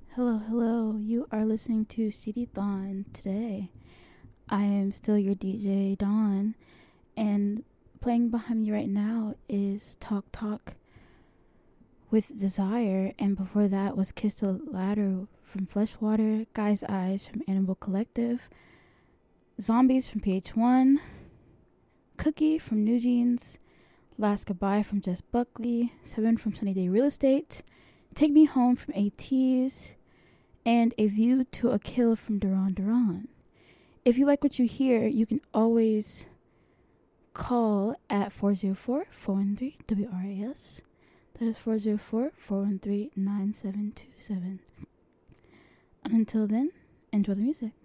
Hello, hello. You are listening to CD Thon today. I am still your DJ Dawn, and playing behind me right now is Talk Talk with Desire, and before that was Kiss the Ladder from Fleshwater, Guy's Eyes from Animal Collective, Zombies from PH1, Cookie from New Jeans, Last Goodbye from Jess Buckley, 7 from Sunny Day Real Estate, Take Me Home from ATEEZ, and A View to a Kill from Duran Duran. If you like what you hear, you can always call at 404-413-WRAS. That is 404-413-9727. And until then, enjoy the music.